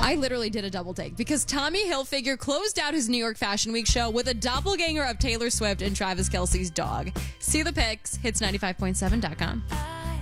I literally did a double take because Tommy Hilfiger closed out his New York Fashion Week show with a doppelganger of Taylor Swift and Travis Kelce's dog. See the pics, hits95.7.com.